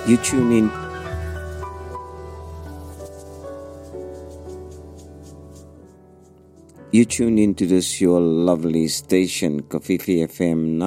You tune in. You tune into this your lovely station, Kafifi FM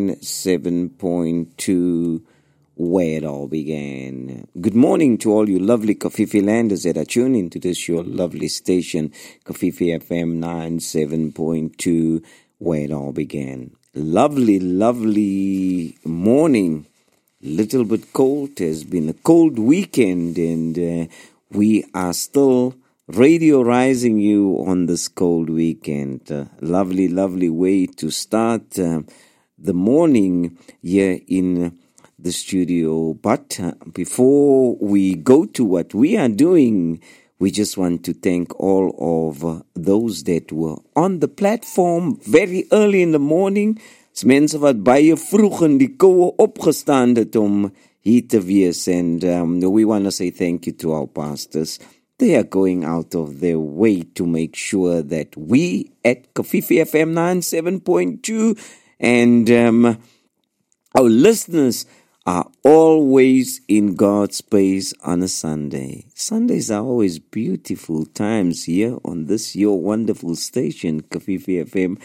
97.2, where it all began. Good morning to all you lovely Kafifi landers that are tuned into this your lovely station, Kafifi FM 97.2, where it all began. Lovely, lovely morning. Little bit cold. Has been a cold weekend, and we are still radioizing you on this cold weekend. Lovely, lovely way to start the morning here in the studio. But before we go to what we are doing, we just want to thank all of those that were on the platform very early in the morning. It's mense wat baie vroeg in die koue opgestaan het om hier te wees. And we want to say thank you to our pastors. They are going out of their way to make sure that we at Kafifi FM 97.2 and our listeners are always in God's space on a Sunday. Sundays are always beautiful times here on this your wonderful station, Kafifi FM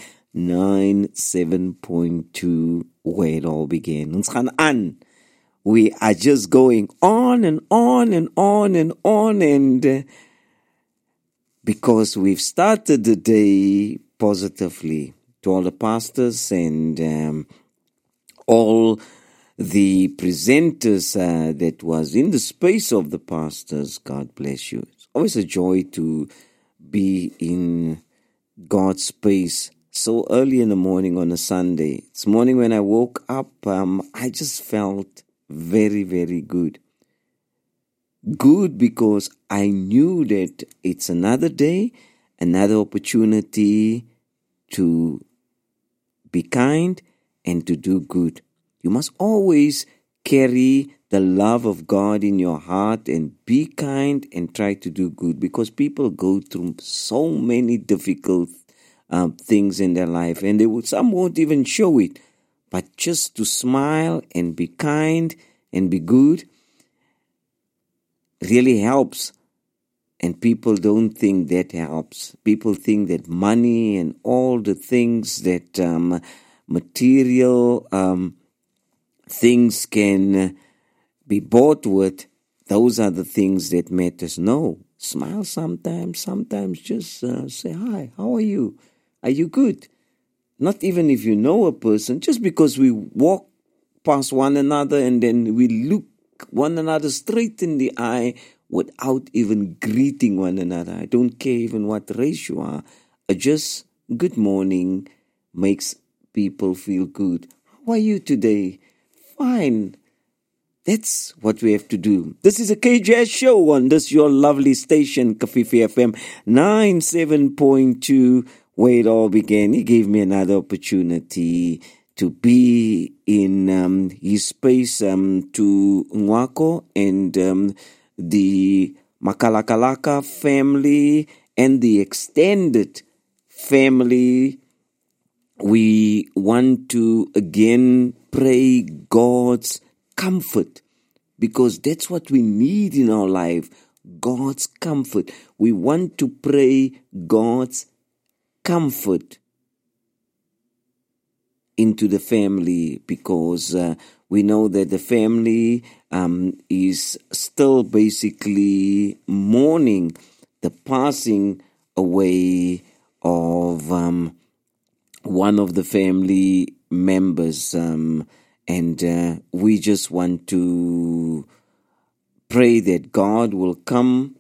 97.2, where it all began. Ons gaan aan. We are just going on and on and on and on, and because we've started the day positively. To all the pastors and all the presenters that was in the space of the pastors, God bless you. It's always a joy to be in God's space so early in the morning on a Sunday. This morning when I woke up, I just felt very, very good. Good because I knew that it's another day, another opportunity to be kind and to do good. You must always carry the love of God in your heart and be kind and try to do good, because people go through so many difficult things in their life, and some won't even show it. But just to smile and be kind and be good really helps. And people don't think that helps. People think that money and all the things that material things can be bought with, those are the things that matters. No, smile sometimes just say, hi, how are you? Are you good? Not even if you know a person, just because we walk past one another and then we look one another straight in the eye without even greeting one another. I don't care even what race you are. Just good morning makes people feel good. How are you today? Fine. That's what we have to do. This is a KJS show on this your lovely station, Kafifi FM 97.2, where it all began. He gave me another opportunity to be in his space to Nwako and the Makalakalaka family and the extended family. We want to again pray God's comfort, because that's what we need in our life, God's comfort. We want to pray God's comfort into the family, because we know that the family is still basically mourning the passing away of one of the family members, and we just want to pray that God will come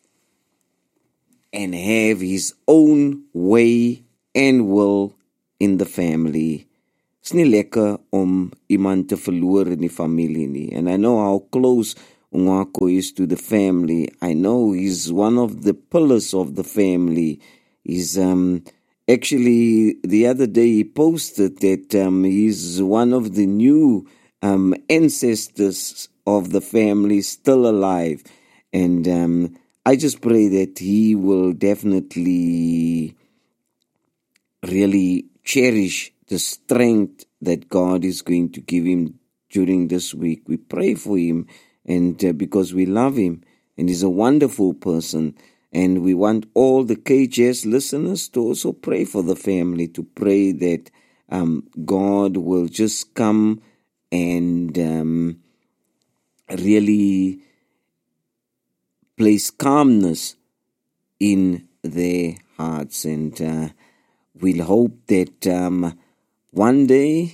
and have His own way and will in the family. It's nie lekker om iemand te verloor in die familie nie. And I know how close Nwako is to the family. I know he's one of the pillars of the family. He's actually, the other day he posted that he's one of the new ancestors of the family still alive. And I just pray that he will definitely really cherish the strength that God is going to give him during this week. We pray for him and because we love him, and he's a wonderful person. And we want all the KJS listeners to also pray for the family, to pray that God will just come and really place calmness in their hearts. And we'll hope that one day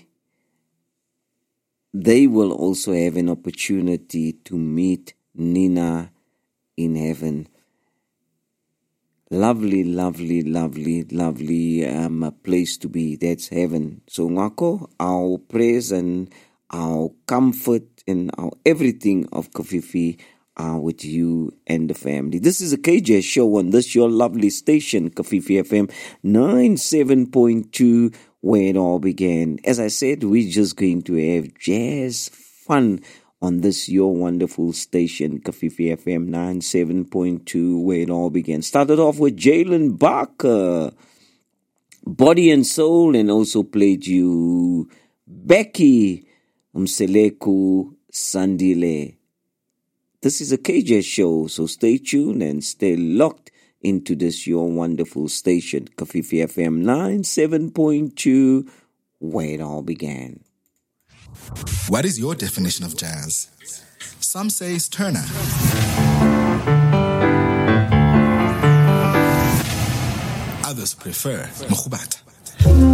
they will also have an opportunity to meet Nina in heaven. Lovely, lovely, lovely, lovely place to be. That's heaven. So Ngako, our praise and our comfort and our everything of Kofifi are with you and the family. This is a KJ show on this your lovely station, Kofifi FM 97.2, where it all began. As I said, we're just going to have jazz fun on this your wonderful station, Kofifi FM 97.2, where it all began. Started off with Jalen Barker, Body and Soul, and also played you Becky Mseleku Sandile. This is a KJ show, so stay tuned and stay locked into this your wonderful station, Kofifi FM 97.2, where it all began. What is your definition of jazz? Some say it's Turner. Others prefer Mkhubata.